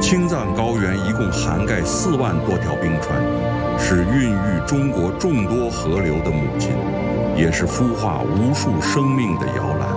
青藏高原一共涵盖4万多条冰川，是孕育中国众多河流的母亲，也是孵化无数生命的摇篮。